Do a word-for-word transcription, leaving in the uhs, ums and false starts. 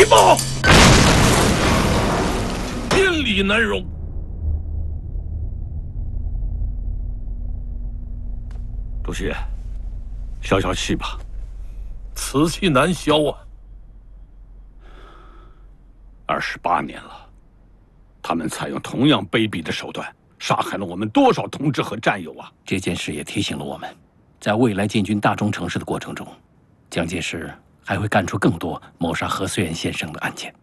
一报，天理难容。 主席，消消气吧。 此气难消啊！ 二十八年了，他们采用同样卑鄙的手段，杀害了我们多少同志和战友啊！ 这件事也提醒了我们，在未来进军大中城市的过程中，蒋介石还会干出更多谋杀何虽然先生的案件。